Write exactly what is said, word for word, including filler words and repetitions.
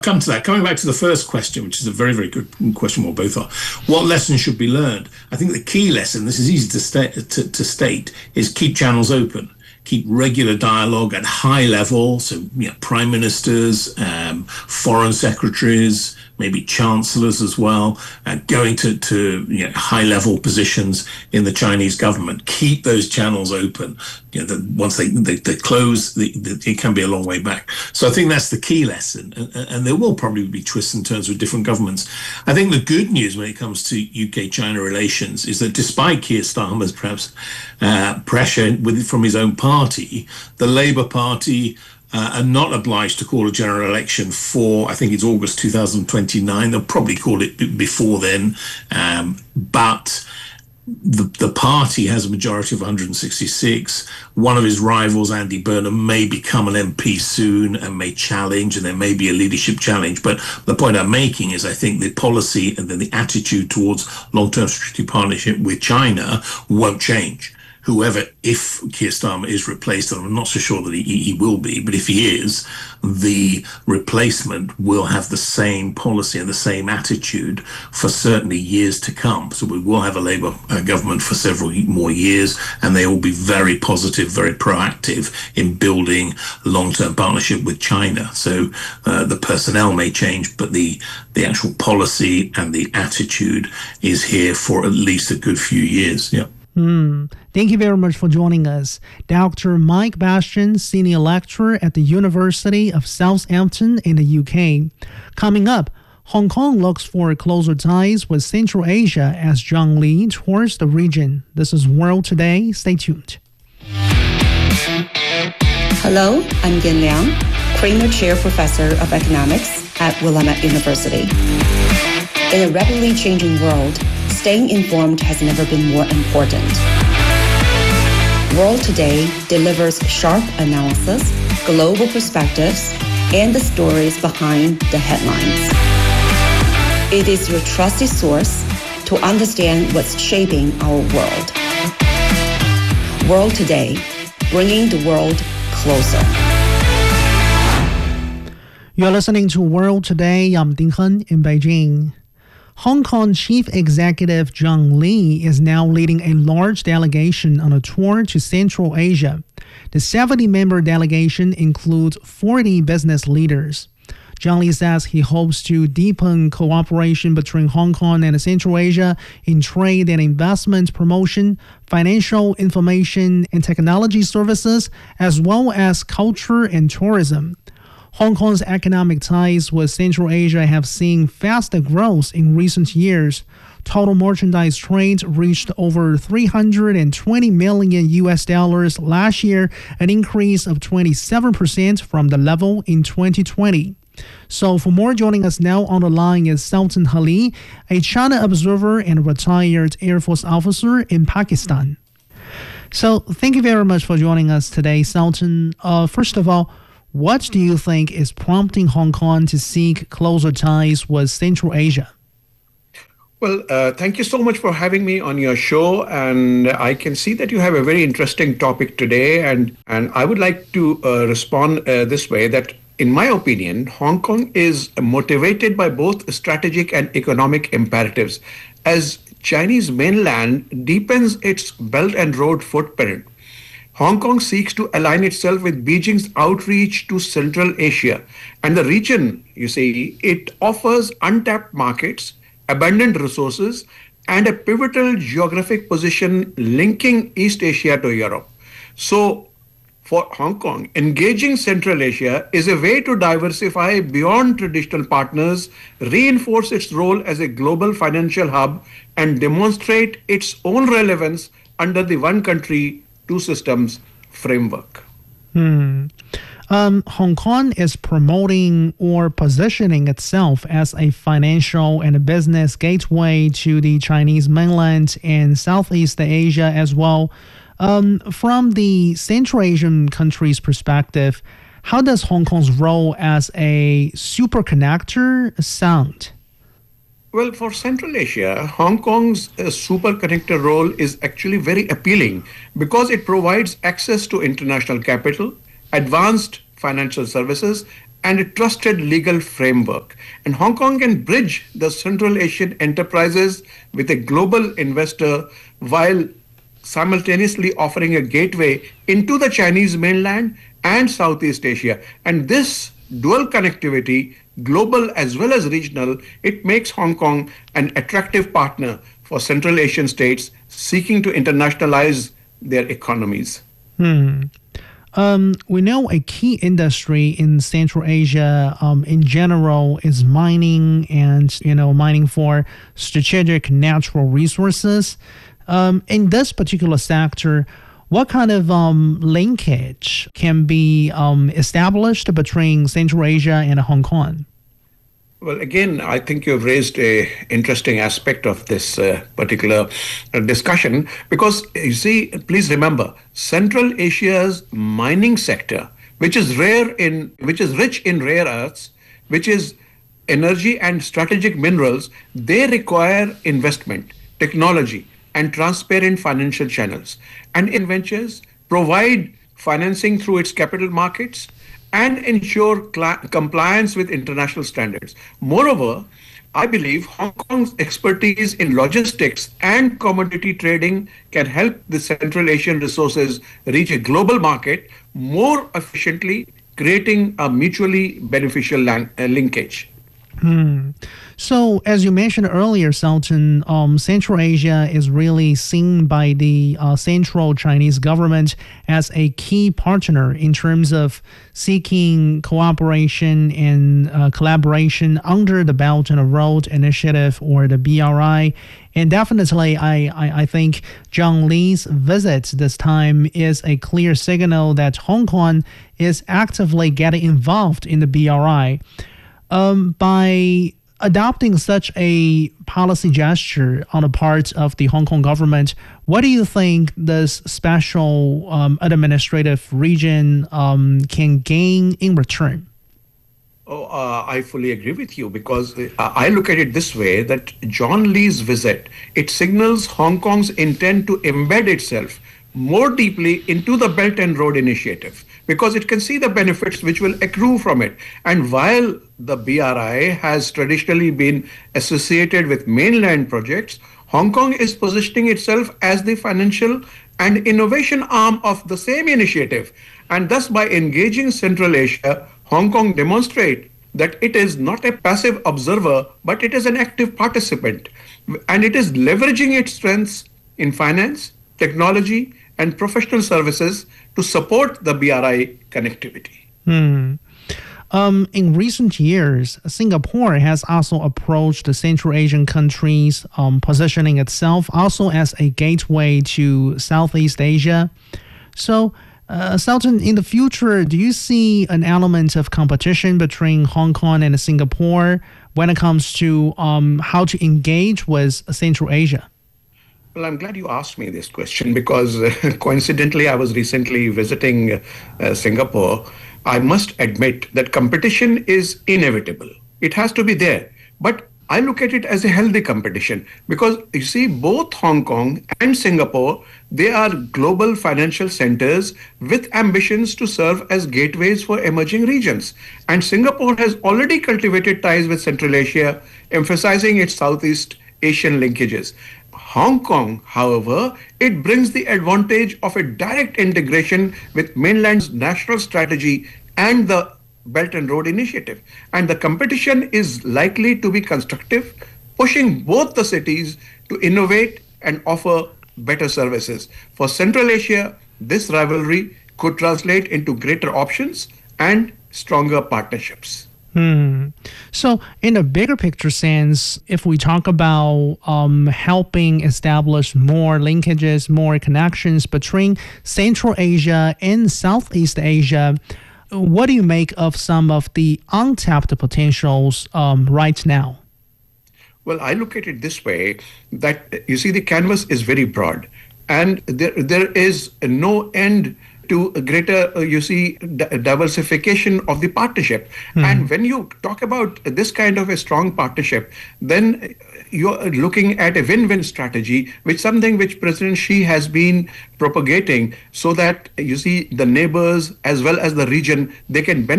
Come to that. Coming back to the first question, which is a very, very good question, well, both are. What lessons should be learned? I think the key lesson, this is easy to, sta- to, to state, is keep channels open. Keep regular dialogue at high level, so you know, prime ministers, um, foreign secretaries, maybe chancellors as well, uh, going to, to you know, high-level positions in the Chinese government. Keep those channels open. You know, the, once they, they, they close, the, the, it can be a long way back. So I think that's the key lesson. And, and there will probably be twists and turns with different governments. I think the good news when it comes to U K China relations is that despite Keir Starmer's perhaps uh, pressure with, from his own party, the Labour Party Uh, are not obliged to call a general election for, I think it's August two thousand twenty-nine. They'll probably call it before then. Um, but the, the party has a majority of one hundred sixty-six. One of his rivals, Andy Burnham, may become an M P soon and may challenge, and there may be a leadership challenge. But the point I'm making is I think the policy and then the attitude towards long-term strategic partnership with China won't change. Whoever, if Keir Starmer is replaced, and I'm not so sure that he, he will be, but if he is, the replacement will have the same policy and the same attitude for certainly years to come. So we will have a Labour uh, government for several more years, and they will be very positive, very proactive in building long-term partnership with China. So uh, the personnel may change, but the, the actual policy and the attitude is here for at least a good few years. Yeah. Mm. Thank you very much for joining us. Doctor Mike Bastian, Senior Lecturer at the University of Southampton in the U K. Coming up, Hong Kong looks for closer ties with Central Asia as Zhang Li tours the region. This is World Today. Stay tuned. Hello, I'm Yin Liang, Kramer Chair Professor of Economics at Willamette University. In a rapidly changing world, staying informed has never been more important. World Today delivers sharp analysis, global perspectives, and the stories behind the headlines. It is your trusted source to understand what's shaping our world. World Today, bringing the world closer. You're listening to World Today. I'm Ding Hen in Beijing. Hong Kong Chief Executive Zhang Li is now leading a large delegation on a tour to Central Asia. The seventy-member delegation includes forty business leaders. Zhang Li says he hopes to deepen cooperation between Hong Kong and Central Asia in trade and investment promotion, financial information and technology services, as well as culture and tourism. Hong Kong's economic ties with Central Asia have seen faster growth in recent years. Total merchandise trade reached over three hundred twenty million U S dollars last year, an increase of twenty-seven percent from the level in twenty twenty. So for more, joining us now on the line is Sultan Ali, a China observer and retired Air Force officer in Pakistan. So thank you very much for joining us today, Sultan. Uh, first of all, what do you think is prompting Hong Kong to seek closer ties with Central Asia? Well, uh, thank you so much for having me on your show. And I can see that you have a very interesting topic today. And, and I would like to uh, respond uh, this way, that in my opinion, Hong Kong is motivated by both strategic and economic imperatives. As Chinese mainland deepens its Belt and Road footprint, Hong Kong seeks to align itself with Beijing's outreach to Central Asia. And the region, you see, it offers untapped markets, abundant resources, and a pivotal geographic position linking East Asia to Europe. So, for Hong Kong, engaging Central Asia is a way to diversify beyond traditional partners, reinforce its role as a global financial hub, and demonstrate its own relevance under the one country, two systems framework. Hmm. Um, Hong Kong is promoting or positioning itself as a financial and a business gateway to the Chinese mainland and Southeast Asia as well. Um, from the Central Asian countries' perspective, how does Hong Kong's role as a superconnector sound? Well, for Central Asia, Hong Kong's uh, super connector role is actually very appealing because it provides access to international capital, advanced financial services, and a trusted legal framework. And Hong Kong can bridge the Central Asian enterprises with a global investor while simultaneously offering a gateway into the Chinese mainland and Southeast Asia. And this dual connectivity, global as well as regional, it makes Hong Kong an attractive partner for Central Asian states seeking to internationalize their economies. Hmm. Um, we know a key industry in Central Asia, um, in general, is mining and, you know, mining for strategic natural resources. Um, in this particular sector, what kind of um, linkage can be um, established between Central Asia and Hong Kong? Well, again, I think you've raised a interesting aspect of this uh, particular uh, discussion because, you see, please remember, Central Asia's mining sector, which is rare in, which is rich in rare earths, which is energy and strategic minerals, they require investment, technology, and transparent financial channels. And InVentures provide financing through its capital markets and ensure cl- compliance with international standards. Moreover, I believe Hong Kong's expertise in logistics and commodity trading can help the Central Asian resources reach a global market more efficiently, creating a mutually beneficial lang- uh, linkage. Hmm. So, as you mentioned earlier, Sultan, um, Central Asia is really seen by the uh, central Chinese government as a key partner in terms of seeking cooperation and uh, collaboration under the Belt and Road Initiative, or the B R I. And definitely, I, I, I think John Lee's visit this time is a clear signal that Hong Kong is actively getting involved in the B R I. Um, by adopting such a policy gesture on the part of the Hong Kong government, what do you think this special um, administrative region um, can gain in return? Oh, uh, I fully agree with you because uh, I look at it this way, that John Lee's visit, it signals Hong Kong's intent to embed itself more deeply into the Belt and Road Initiative, because it can see the benefits which will accrue from it. And while the B R I has traditionally been associated with mainland projects, Hong Kong is positioning itself as the financial and innovation arm of the same initiative. And thus, by engaging Central Asia, Hong Kong demonstrates that it is not a passive observer, but it is an active participant. And it is leveraging its strengths in finance, technology, and professional services to support the B R I connectivity. Hmm. Um, in recent years, Singapore has also approached the Central Asian countries, um, positioning itself also as a gateway to Southeast Asia. So, uh, Sultan, in the future, do you see an element of competition between Hong Kong and Singapore when it comes to um, how to engage with Central Asia? Well, I'm glad you asked me this question because uh, coincidentally, I was recently visiting uh, Singapore. I must admit that competition is inevitable. It has to be there. But I look at it as a healthy competition because, you see, both Hong Kong and Singapore, they are global financial centers with ambitions to serve as gateways for emerging regions. And Singapore has already cultivated ties with Central Asia, emphasizing its Southeast Asian linkages. Hong Kong, however, it brings the advantage of a direct integration with mainland's national strategy and the Belt and Road Initiative. And the competition is likely to be constructive, pushing both the cities to innovate and offer better services. For Central Asia, this rivalry could translate into greater options and stronger partnerships. Hmm. So, in a bigger picture sense, if we talk about um, helping establish more linkages, more connections between Central Asia and Southeast Asia, what do you make of some of the untapped potentials um, right now? Well, I look at it this way, that you see the canvas is very broad and there there is no end to a greater, uh, you see, d- diversification of the partnership. Mm. And when you talk about this kind of a strong partnership, then you're looking at a win-win strategy, which something which President Xi has been propagating so that, you see, the neighbors as well as the region, they can benefit